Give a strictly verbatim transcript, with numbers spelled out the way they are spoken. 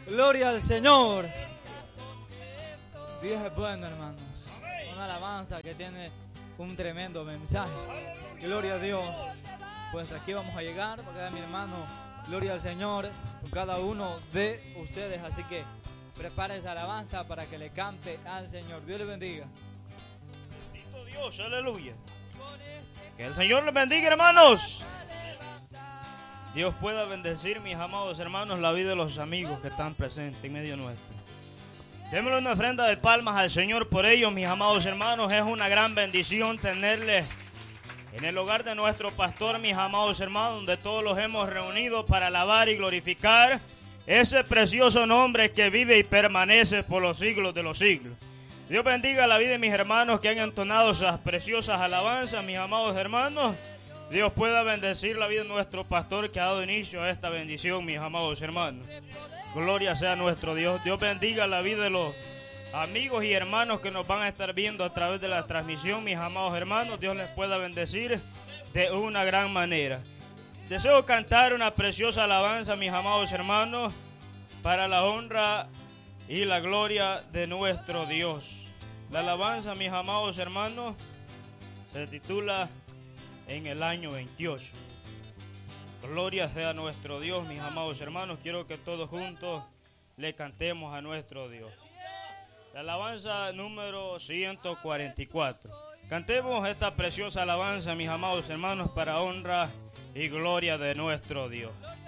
Gloria al Señor. Dios es bueno, hermanos. Una alabanza que tiene un tremendo mensaje. Gloria a Dios. Pues aquí vamos a llegar, porque mi hermano, gloria al Señor, con cada uno de ustedes. Así que prepare esa alabanza para que le cante al Señor. Dios le bendiga. Bendito Dios, aleluya. Que el Señor les bendiga, hermanos. Dios pueda bendecir, mis amados hermanos, la vida de los amigos que están presentes en medio nuestro. Démosle una ofrenda de palmas al Señor por ellos, mis amados hermanos. Es una gran bendición tenerles en el hogar de nuestro pastor, mis amados hermanos, donde todos los hemos reunido para alabar y glorificar ese precioso nombre que vive y permanece por los siglos de los siglos. Dios bendiga la vida de mis hermanos que han entonado esas preciosas alabanzas, mis amados hermanos. Dios pueda bendecir la vida de nuestro pastor que ha dado inicio a esta bendición, mis amados hermanos. Gloria sea nuestro Dios. Dios bendiga la vida de los amigos y hermanos que nos van a estar viendo a través de la transmisión, mis amados hermanos. Dios les pueda bendecir de una gran manera. Deseo cantar una preciosa alabanza, mis amados hermanos, para la honra y la gloria de nuestro Dios. La alabanza, mis amados hermanos, se titula En el año veintiocho. Gloria sea nuestro Dios, mis amados hermanos. Quiero que todos juntos le cantemos a nuestro Dios. La alabanza número ciento cuarenta y cuatro. Cantemos esta preciosa alabanza, mis amados hermanos, para honra y gloria de nuestro Dios.